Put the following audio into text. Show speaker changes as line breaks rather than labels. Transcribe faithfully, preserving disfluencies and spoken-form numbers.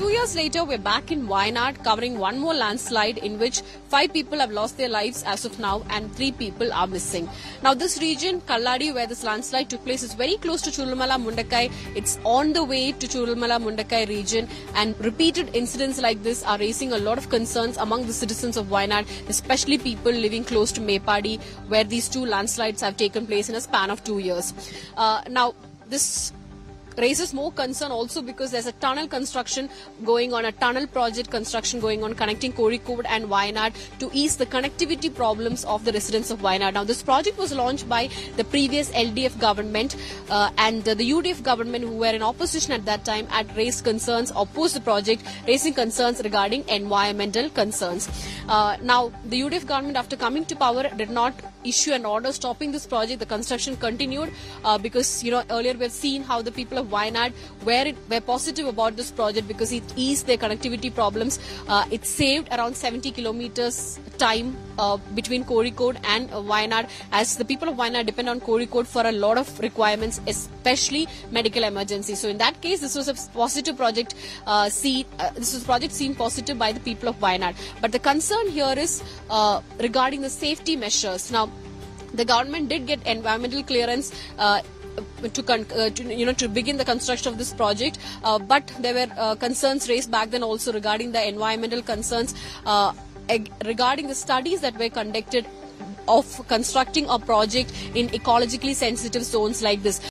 two years later, we're back in Wayanad covering one more landslide in which five people have lost their lives as of now and three people are missing. Now, this region, Kalladi, where this landslide took place, is very close to Chudalmala Mundakai. It's on the way to Chudalmala Mundakai region, and repeated incidents like this are raising a lot of concerns among the citizens of Wayanad, especially people living close to Mepadi, where these two landslides have taken place in a span of two years. Uh, now, this raises more concern also because there's a tunnel construction going on, a tunnel project construction going on connecting Kozhikode and Wayanad to ease the connectivity problems of the residents of Wayanad. Now, this project was launched by the previous L D F government uh, and uh, the U D F government, who were in opposition at that time, had raised concerns, opposed the project, raising concerns regarding environmental concerns. Uh, now, the U D F government, after coming to power, did not issue an order stopping this project. The construction continued uh, because, you know, earlier we've seen how the people of Wayanad were, were positive about this project because it eased their connectivity problems. Uh, it saved around seventy kilometers time uh, between Kozhikode and uh, Wayanad, as the people of Wayanad depend on Kozhikode for a lot of requirements, especially medical emergencies. So in that case, this was a positive project. Uh, see, uh, this was a project seen positive by the people of Wayanad. But the concern here is uh, regarding the safety measures. Now, the government did get environmental clearance Uh, To, con uh, to you know to begin the construction of this project, uh, but there were uh, concerns raised back then also regarding the environmental concerns, uh, regarding the studies that were conducted of constructing a project in ecologically sensitive zones like this.